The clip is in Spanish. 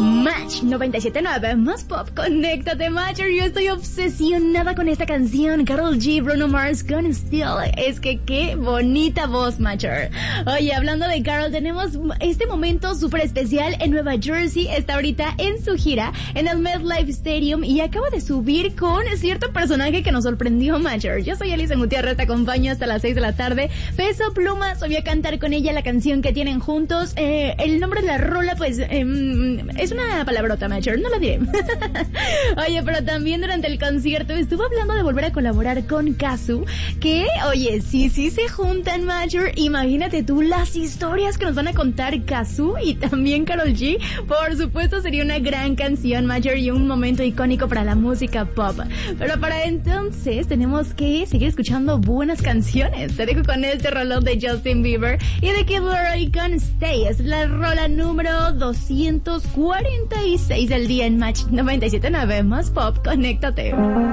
Match 97.9, más pop, conéctate, Matcher. Yo estoy obsesionada con esta canción, Karol G, Bruno Mars, Gonna Steal. Es que qué bonita voz, Matcher. Oye, hablando de Karol, tenemos este momento súper especial en Nueva Jersey. Está ahorita en su gira en el MetLife Stadium y acaba de subir con cierto personaje que nos sorprendió, Matcher. Yo soy Alison Gutiérrez, te acompaño hasta las 6 de la tarde. Peso Pluma, voy a cantar con ella la canción que tienen juntos. El nombre de la rola, pues, es una palabrota, Matcher, no la diré. Oye, pero también durante el concierto estuvo hablando de volver a colaborar con Cazzu, que, oye, sí se juntan, Matcher. Imagínate tú las historias que nos van a contar Cazzu y también Karol G. Por supuesto, sería una gran canción, Matcher, y un momento icónico para la música pop. Pero para entonces tenemos que seguir escuchando buenas canciones. Te dejo con este rolón de Justin Bieber y de Kid Laroi con Stay. Es la rola número 246 del día en Match 97.9, más pop, conéctate.